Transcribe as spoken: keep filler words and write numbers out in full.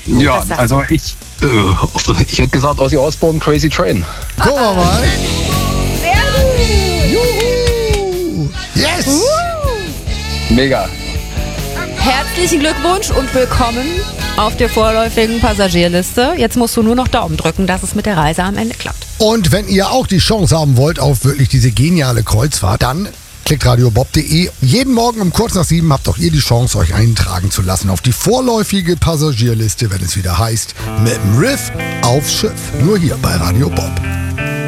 Ja, Was sagst also ich, äh, ich hätte gesagt Ozzy Osbourne, Crazy Train. Gucken wir mal. Sehr Juhu. Yes! Mega. Herzlichen Glückwunsch und willkommen auf der vorläufigen Passagierliste. Jetzt musst du nur noch Daumen drücken, dass es mit der Reise am Ende klappt. Und wenn ihr auch die Chance haben wollt auf wirklich diese geniale Kreuzfahrt, dann klickt radiobob punkt de. Jeden Morgen um kurz nach sieben habt auch ihr die Chance, euch eintragen zu lassen auf die vorläufige Passagierliste, wenn es wieder heißt, mit dem Riff aufs Schiff. Nur hier bei Radio Bob.